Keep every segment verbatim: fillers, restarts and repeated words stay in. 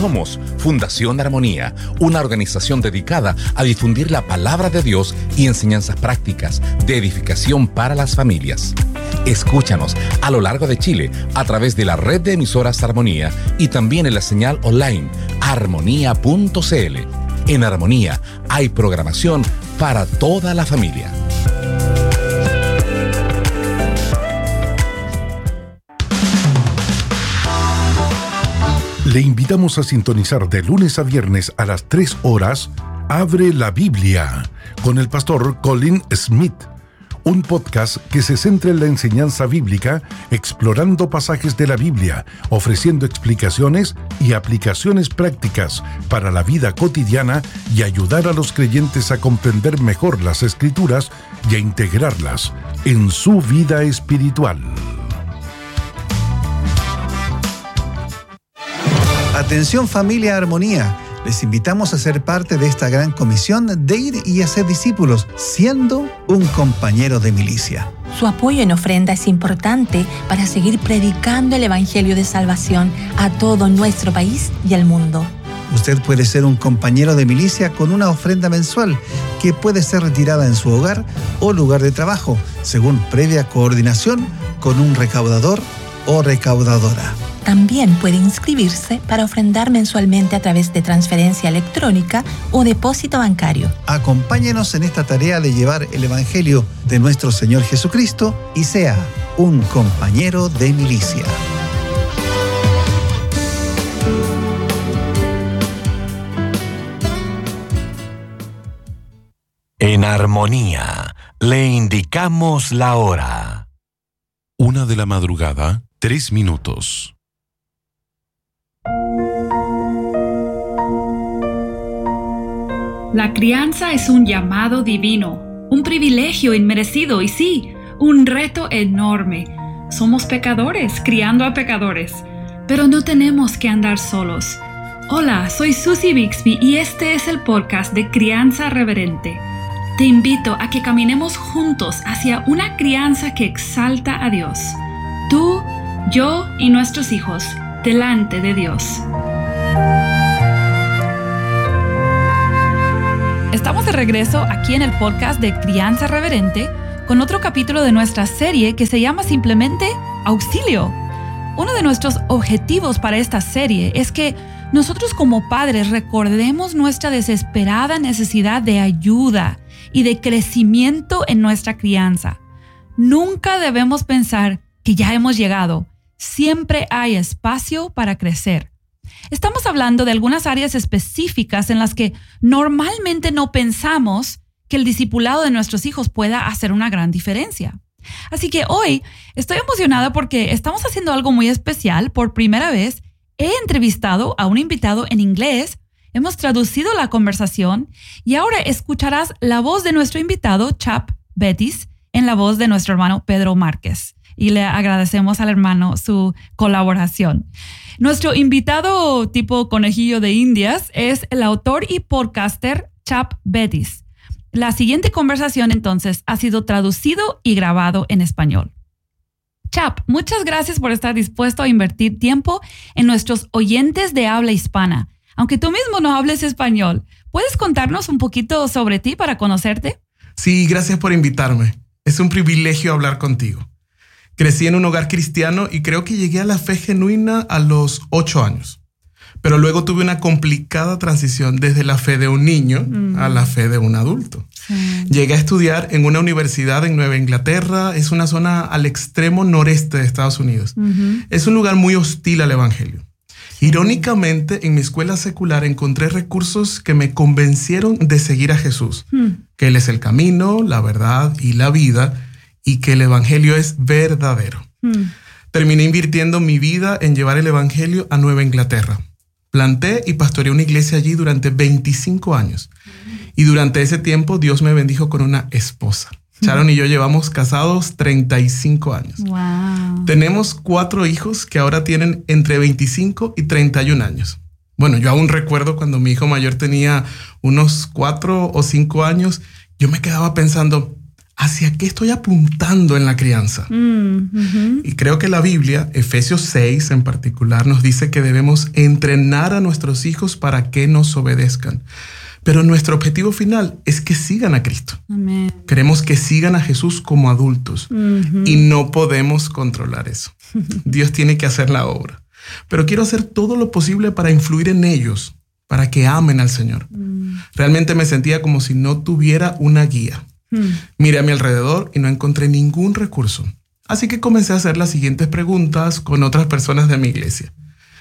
Somos Fundación Armonía, una organización dedicada a difundir la palabra de Dios y enseñanzas prácticas de edificación para las familias. Escúchanos a lo largo de Chile a través de la red de emisoras Armonía y también en la señal online armonía punto c l. En Armonía hay programación para toda la familia. Le invitamos a sintonizar de lunes a viernes a las tres horas Abre la Biblia con el pastor Colin Smith, un podcast que se centra en la enseñanza bíblica, explorando pasajes de la Biblia, ofreciendo explicaciones y aplicaciones prácticas para la vida cotidiana y ayudar a los creyentes a comprender mejor las Escrituras y a integrarlas en su vida espiritual. Atención familia Armonía, les invitamos a ser parte de esta gran comisión de ir y hacer discípulos, siendo un compañero de milicia. Su apoyo en ofrenda es importante para seguir predicando el Evangelio de salvación a todo nuestro país y al mundo. Usted puede ser un compañero de milicia con una ofrenda mensual que puede ser retirada en su hogar o lugar de trabajo, según previa coordinación con un recaudador o recaudadora. También puede inscribirse para ofrendar mensualmente a través de transferencia electrónica o depósito bancario. Acompáñenos en esta tarea de llevar el Evangelio de nuestro Señor Jesucristo y sea un compañero de milicia. En Armonía, le indicamos la hora. Una de la madrugada, tres minutos. La crianza es un llamado divino, un privilegio inmerecido y sí, un reto enorme. Somos pecadores criando a pecadores, pero no tenemos que andar solos. Hola, soy Susie Bixby y este es el podcast de Crianza Reverente. Te invito a que caminemos juntos hacia una crianza que exalta a Dios. Tú, yo y nuestros hijos, delante de Dios. Estamos de regreso aquí en el podcast de Crianza Reverente con otro capítulo de nuestra serie que se llama simplemente Auxilio. Uno de nuestros objetivos para esta serie es que nosotros como padres recordemos nuestra desesperada necesidad de ayuda y de crecimiento en nuestra crianza. Nunca debemos pensar que ya hemos llegado. Siempre hay espacio para crecer. Estamos hablando de algunas áreas específicas en las que normalmente no pensamos que el discipulado de nuestros hijos pueda hacer una gran diferencia. Así que hoy estoy emocionada porque estamos haciendo algo muy especial. Por primera vez he entrevistado a un invitado en inglés, hemos traducido la conversación y ahora escucharás la voz de nuestro invitado, Chap Bettis, en la voz de nuestro hermano Pedro Márquez. Y le agradecemos al hermano su colaboración. Nuestro invitado tipo conejillo de Indias es el autor y podcaster Chap Bettis. La siguiente conversación entonces ha sido traducido y grabado en español. Chap, muchas gracias por estar dispuesto a invertir tiempo en nuestros oyentes de habla hispana. Aunque tú mismo no hables español, ¿puedes contarnos un poquito sobre ti para conocerte? Sí, gracias por invitarme. Es un privilegio hablar contigo. Crecí en un hogar cristiano y creo que llegué a la fe genuina a los ocho años. Pero luego tuve una complicada transición desde la fe de un niño mm. a la fe de un adulto. Sí. Llegué a estudiar en una universidad en Nueva Inglaterra. Es una zona al extremo noreste de Estados Unidos. Uh-huh. Es un lugar muy hostil al evangelio. Sí. Irónicamente, en mi escuela secular encontré recursos que me convencieron de seguir a Jesús, mm. que Él es el camino, la verdad y la vida, y que el evangelio es verdadero. Mm. Terminé invirtiendo mi vida en llevar el evangelio a Nueva Inglaterra. Planté y pastoreé una iglesia allí durante veinticinco años. Mm. Y durante ese tiempo Dios me bendijo con una esposa. Mm. Sharon y yo llevamos casados treinta y cinco años. Wow. Tenemos cuatro hijos que ahora tienen entre veinticinco y treinta y un años. Bueno, yo aún recuerdo cuando mi hijo mayor tenía unos cuatro o cinco años, yo me quedaba pensando, ¿hacia qué estoy apuntando en la crianza? Mm, uh-huh. Y creo que la Biblia, Efesios seis en particular, nos dice que debemos entrenar a nuestros hijos para que nos obedezcan. Pero nuestro objetivo final es que sigan a Cristo. Amén. Queremos que sigan a Jesús como adultos Uh-huh. y no podemos controlar eso. Dios tiene que hacer la obra. Pero quiero hacer todo lo posible para influir en ellos, para que amen al Señor. Mm. Realmente me sentía como si no tuviera una guía. Mm. Miré a mi alrededor y no encontré ningún recurso. Así que comencé a hacer las siguientes preguntas con otras personas de mi iglesia.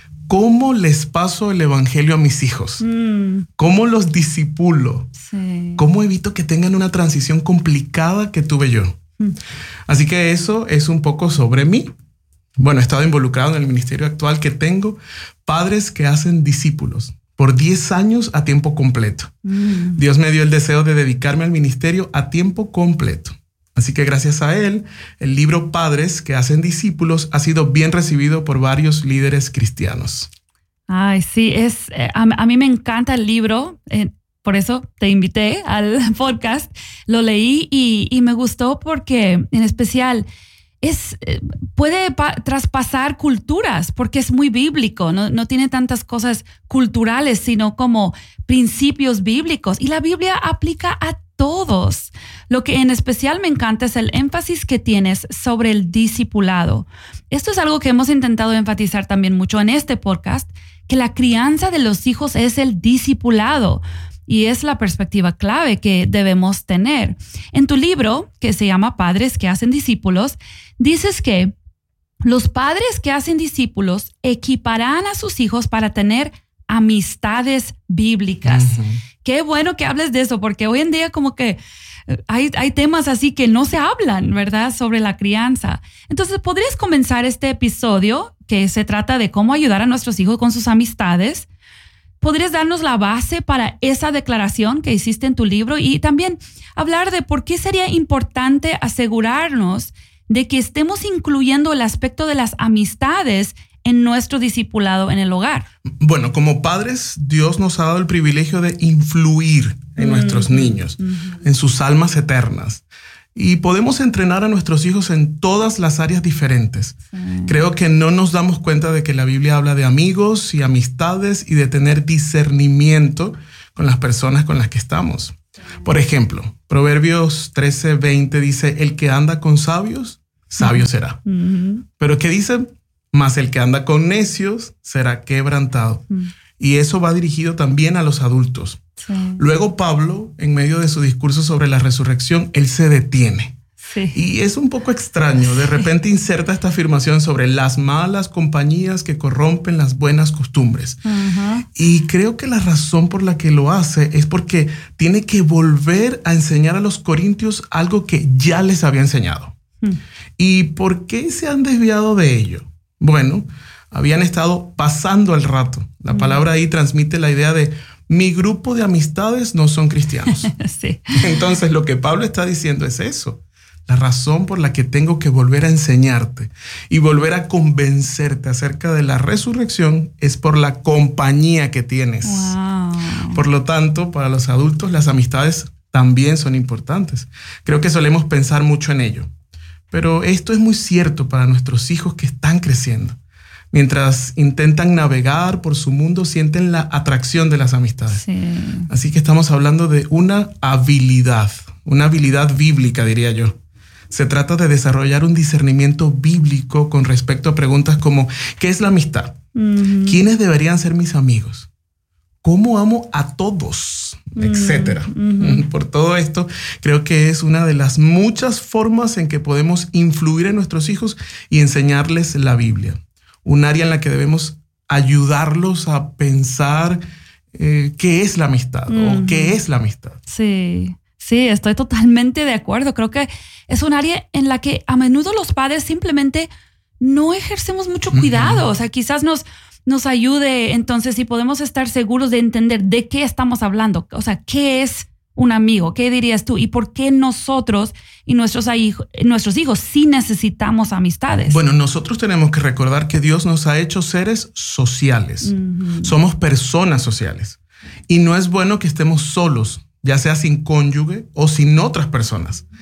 ¿Cómo les paso el evangelio a mis hijos? Mm. ¿Cómo los disipulo? Sí. ¿Cómo evito que tengan una transición complicada que tuve yo? Mm. Así que eso es un poco sobre mí. Bueno, he estado involucrado en el ministerio actual que tengo, padres que hacen discípulos por diez años a tiempo completo. Mm. Dios me dio el deseo de dedicarme al ministerio a tiempo completo. Así que gracias a él, el libro Padres que hacen discípulos ha sido bien recibido por varios líderes cristianos. Ay, sí, es, eh, a, a mí me encanta el libro, eh, por eso te invité al podcast. Lo leí y, y me gustó porque, en especial, es, eh, puede pa- traspasar culturas porque es muy bíblico, no, no tiene tantas cosas culturales, sino como principios bíblicos. Y la Biblia aplica a todos. Lo que en especial me encanta es el énfasis que tienes sobre el discipulado. Esto es algo que hemos intentado enfatizar también mucho en este podcast, que la crianza de los hijos es el discipulado y es la perspectiva clave que debemos tener. En tu libro, que se llama Padres que hacen discípulos, dices que los padres que hacen discípulos equiparán a sus hijos para tener amistades bíblicas. Uh-huh. Qué bueno que hables de eso, porque hoy en día como que hay, hay temas así que no se hablan, ¿verdad? Sobre la crianza. Entonces, ¿podrías comenzar este episodio que se trata de cómo ayudar a nuestros hijos con sus amistades? ¿Podrías darnos la base para esa declaración que hiciste en tu libro? Y también hablar de por qué sería importante asegurarnos de que estemos incluyendo el aspecto de las amistades en nuestro discipulado en el hogar. Bueno, como padres, Dios nos ha dado el privilegio de influir en mm, nuestros niños, mm. en sus almas eternas. Y podemos entrenar a nuestros hijos en todas las áreas diferentes. Sí. Creo que no nos damos cuenta de que la Biblia habla de amigos y amistades y de tener discernimiento con las personas con las que estamos. Por ejemplo, Proverbios trece veinte dice, el que anda con sabios, sabio será. Mm-hmm. Pero ¿qué dice? Mas el que anda con necios será quebrantado. Mm. Y eso va dirigido también a los adultos. Sí. Luego Pablo, en medio de su discurso sobre la resurrección, él se detiene. Sí. Y es un poco extraño. De repente inserta esta afirmación sobre las malas compañías que corrompen las buenas costumbres. Uh-huh. Y creo que la razón por la que lo hace es porque tiene que volver a enseñar a los corintios algo que ya les había enseñado. Mm. ¿Y por qué se han desviado de ello? Bueno, habían estado pasando el rato. La palabra ahí transmite la idea de mi grupo de amistades no son cristianos. Sí. Entonces lo que Pablo está diciendo es eso. La razón por la que tengo que volver a enseñarte y volver a convencerte acerca de la resurrección es por la compañía que tienes. Wow. Por lo tanto, para los adultos las amistades también son importantes. Creo que solemos pensar mucho en ello. Pero esto es muy cierto para nuestros hijos que están creciendo. Mientras intentan navegar por su mundo, sienten la atracción de las amistades. Sí. Así que estamos hablando de una habilidad, una habilidad bíblica, diría yo. Se trata de desarrollar un discernimiento bíblico con respecto a preguntas como ¿qué es la amistad? Mm-hmm. ¿Quiénes deberían ser mis amigos? ¿Cómo amo a todos? Mm, Etcétera. mm-hmm. Por todo esto, creo que es una de las muchas formas en que podemos influir en nuestros hijos y enseñarles la Biblia. Un área en la que debemos ayudarlos a pensar eh, qué es la amistad mm-hmm. o qué es la amistad. Sí, sí, estoy totalmente de acuerdo. Creo que es un área en la que a menudo los padres simplemente no ejercemos mucho cuidado. Mm-hmm. O sea, quizás nos... nos ayude entonces si podemos estar seguros de entender de qué estamos hablando. O sea, ¿qué es un amigo? ¿Qué dirías tú? ¿Y por qué nosotros y nuestros, hijo, nuestros hijos sí necesitamos amistades? Bueno, nosotros tenemos que recordar que Dios nos ha hecho seres sociales. Uh-huh. Somos personas sociales. Y no es bueno que estemos solos, ya sea sin cónyuge o sin otras personas.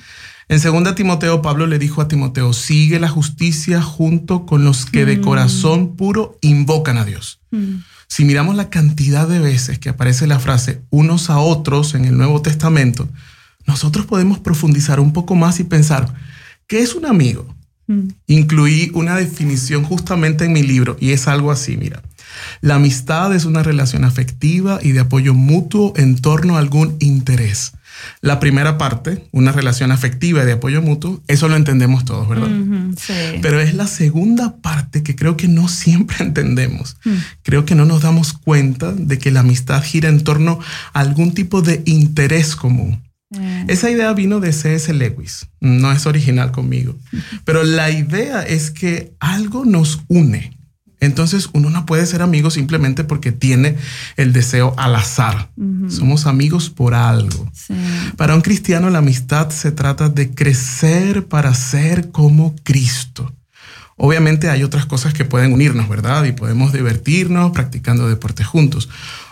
En segunda Timoteo, Pablo le dijo a Timoteo, sigue la justicia junto con los que de corazón puro invocan a Dios. Mm. Si miramos la cantidad de veces que aparece la frase unos a otros en el Nuevo Testamento, nosotros podemos profundizar un poco más y pensar, ¿qué es un amigo? Mm. Incluí una definición justamente en mi libro y es algo así, mira. La amistad es una relación afectiva y de apoyo mutuo en torno a algún interés. La primera parte, una relación afectiva y de apoyo mutuo, eso lo entendemos todos, ¿verdad? Mm-hmm, sí. Pero es la segunda parte que creo que no siempre entendemos. Mm. Creo que no nos damos cuenta de que la amistad gira en torno a algún tipo de interés común. Mm. Esa idea vino de C S Lewis, no es original conmigo, pero la idea es que algo nos une. Entonces uno no puede ser amigo simplemente porque tiene el deseo al azar. Uh-huh. Somos amigos por algo. Sí. Para un cristiano la amistad se trata de crecer para ser como Cristo. Obviamente hay otras cosas que pueden unirnos, ¿verdad? Y podemos divertirnos practicando deporte juntos.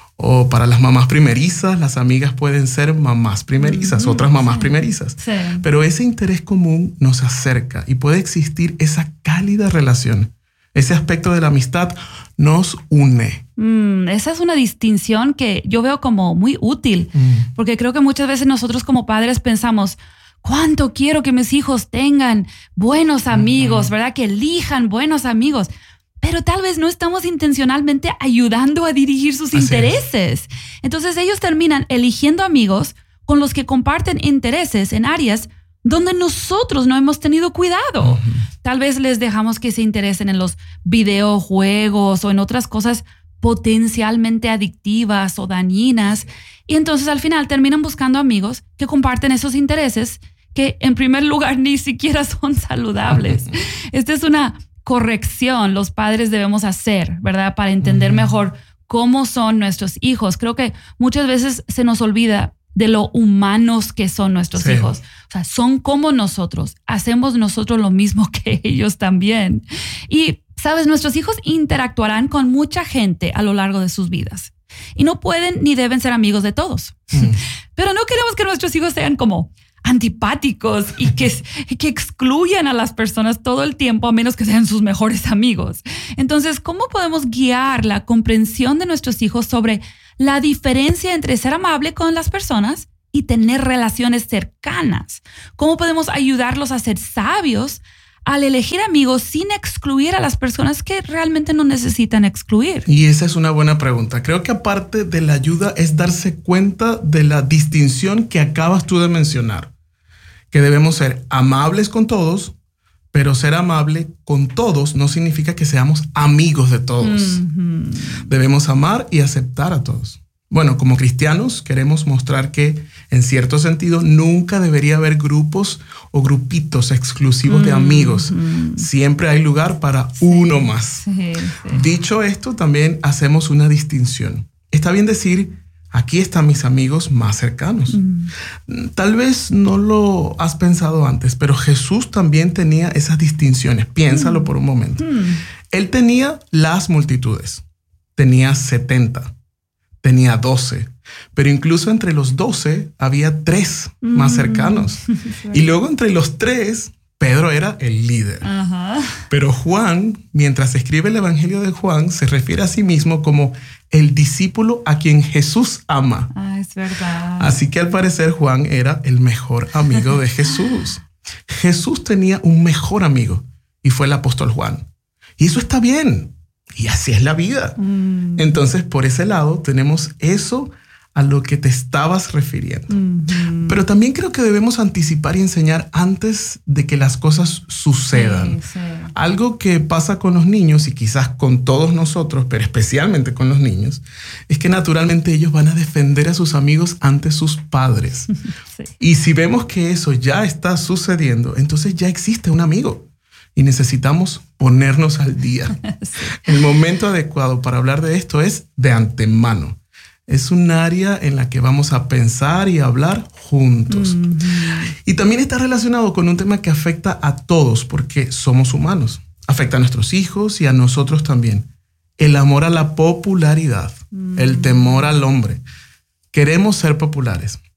O para las mamás primerizas, las amigas pueden ser mamás primerizas, uh-huh. otras mamás sí. primerizas. Sí. Pero ese interés común nos acerca y puede existir esa cálida relación. Ese aspecto de la amistad nos une. Mm, esa es una distinción que yo veo como muy útil, mm. porque creo que muchas veces nosotros como padres pensamos, ¿cuánto quiero que mis hijos tengan buenos amigos, mm. verdad? Que elijan buenos amigos. Pero tal vez no estamos intencionalmente ayudando a dirigir sus Así intereses. Es. Entonces ellos terminan eligiendo amigos con los que comparten intereses en áreas donde nosotros no hemos tenido cuidado. Uh-huh. Tal vez les dejamos que se interesen en los videojuegos o en otras cosas potencialmente adictivas o dañinas. Y entonces al final terminan buscando amigos que comparten esos intereses que en primer lugar ni siquiera son saludables. Uh-huh. Esta es una corrección los padres debemos hacer, ¿verdad? Para entender uh-huh. mejor cómo son nuestros hijos. Creo que muchas veces se nos olvida de lo humanos que son nuestros sí. hijos. O sea, son como nosotros. Hacemos nosotros lo mismo que ellos también. Y, sabes, nuestros hijos interactuarán con mucha gente a lo largo de sus vidas. Y no pueden ni deben ser amigos de todos. Mm. Pero no queremos que nuestros hijos sean como antipáticos y que, que excluyan a las personas todo el tiempo a menos que sean sus mejores amigos. Entonces, ¿cómo podemos guiar la comprensión de nuestros hijos sobre la diferencia entre ser amable con las personas y tener relaciones cercanas? ¿Cómo podemos ayudarlos a ser sabios al elegir amigos sin excluir a las personas que realmente no necesitan excluir? Y esa es una buena pregunta. Creo que aparte de la ayuda es darse cuenta de la distinción que acabas tú de mencionar, que debemos ser amables con todos, pero ser amable con todos no significa que seamos amigos de todos. Mm-hmm. Debemos amar y aceptar a todos. Bueno, como cristianos queremos mostrar que, en cierto sentido, nunca debería haber grupos o grupitos exclusivos mm-hmm. de amigos. Siempre hay lugar para sí, uno más. Sí, sí. Dicho esto, también hacemos una distinción. Está bien decir, aquí están mis amigos más cercanos. Mm. Tal vez no lo has pensado antes, pero Jesús también tenía esas distinciones. Piénsalo mm. por un momento. Mm. Él tenía las multitudes. Tenía setenta. Tenía doce. Pero incluso entre los doce había tres mm. más cercanos. Y luego entre los tres, Pedro era el líder. Uh-huh. Pero Juan, mientras escribe el Evangelio de Juan, se refiere a sí mismo como el discípulo a quien Jesús ama. Ah, es verdad. Así que al parecer Juan era el mejor amigo de Jesús. Jesús tenía un mejor amigo y fue el apóstol Juan. Y eso está bien. Y así es la vida. Mm. Entonces, por ese lado, tenemos eso a lo que te estabas refiriendo. Mm-hmm. Pero también creo que debemos anticipar y enseñar antes de que las cosas sucedan. Sí, sí. Algo que pasa con los niños y quizás con todos nosotros, pero especialmente con los niños, es que naturalmente ellos van a defender a sus amigos ante sus padres. Sí. Y si vemos que eso ya está sucediendo, entonces ya existe un amigo. Y necesitamos ponernos al día. Sí. El momento adecuado para hablar de esto es de antemano. Es un área en la que vamos a pensar y hablar juntos. Mm-hmm. Y también está relacionado con un tema que afecta a todos porque somos humanos. Afecta a nuestros hijos y a nosotros también. El amor a la popularidad, mm-hmm. el temor al hombre. Queremos ser populares.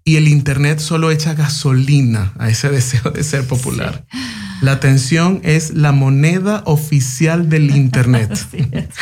y el internet solo echa gasolina a ese deseo de ser popular. Sí. La atención es la moneda oficial del internet. Sí,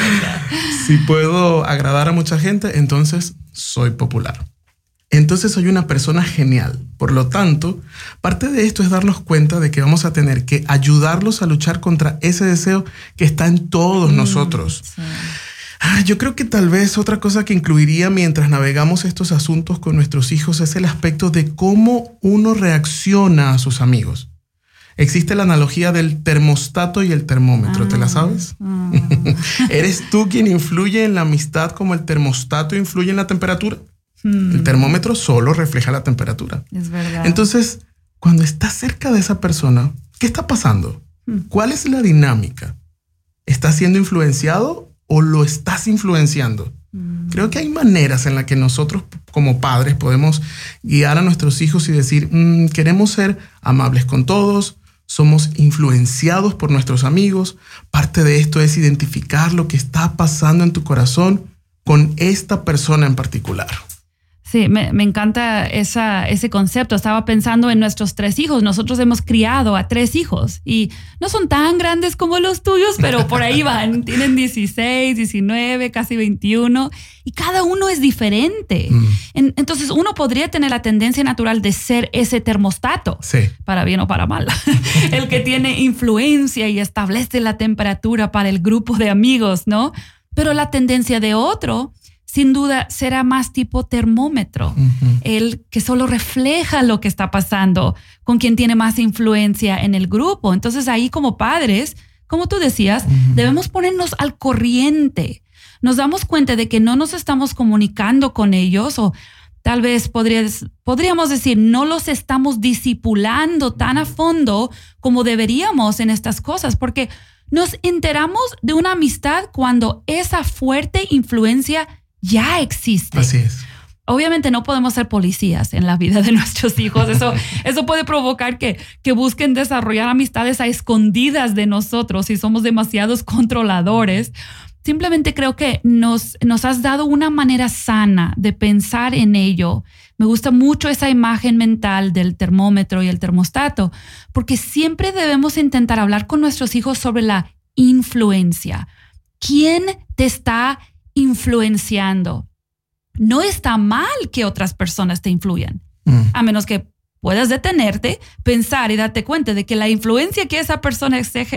si puedo agradar a mucha gente, entonces soy popular. Entonces soy una persona genial. Por lo tanto, parte de esto es darnos cuenta de que vamos a tener que ayudarlos a luchar contra ese deseo que está en todos mm, nosotros. Sí. Ah, yo creo que tal vez otra cosa que incluiría mientras navegamos estos asuntos con nuestros hijos es el aspecto de cómo uno reacciona a sus amigos. Existe la analogía del termostato y el termómetro, ah, ¿te la sabes? Ah. ¿Eres tú quien influye en la amistad como el termostato influye en la temperatura? Hmm. El termómetro solo refleja la temperatura. Es verdad. Entonces, cuando estás cerca de esa persona, ¿qué está pasando? Hmm. ¿Cuál es la dinámica? ¿Estás siendo influenciado o lo estás influenciando? Hmm. Creo que hay maneras en las que nosotros como padres podemos guiar a nuestros hijos y decir, mmm, queremos ser amables con todos, somos influenciados por nuestros amigos. Parte de esto es identificar lo que está pasando en tu corazón con esta persona en particular. Sí, me, me encanta esa, ese concepto. Estaba pensando en nuestros tres hijos. Nosotros hemos criado a tres hijos y no son tan grandes como los tuyos, pero por ahí van. Tienen dieciséis, diecinueve, casi veintiuno y cada uno es diferente. Mm. En, entonces uno podría tener la tendencia natural de ser ese termostato, sí, para bien o para mal. El que tiene influencia y establece la temperatura para el grupo de amigos, ¿no? Pero la tendencia de otro, sin duda, será más tipo termómetro, uh-huh. el que solo refleja lo que está pasando con quien tiene más influencia en el grupo. Entonces ahí como padres, como tú decías, uh-huh. debemos ponernos al corriente. Nos damos cuenta de que no nos estamos comunicando con ellos o tal vez podrías, podríamos decir no los estamos discipulando tan a fondo como deberíamos en estas cosas, porque nos enteramos de una amistad cuando esa fuerte influencia ya existe. Así es. Obviamente no podemos ser policías en la vida de nuestros hijos. Eso, eso puede provocar que, que busquen desarrollar amistades a escondidas de nosotros si somos demasiados controladores. Simplemente creo que nos, nos has dado una manera sana de pensar en ello. Me gusta mucho esa imagen mental del termómetro y el termostato, porque siempre debemos intentar hablar con nuestros hijos sobre la influencia. ¿Quién te está influenciando? No está mal que otras personas te influyan, mm. a menos que puedas detenerte, pensar y darte cuenta de que la influencia que esa persona ejerce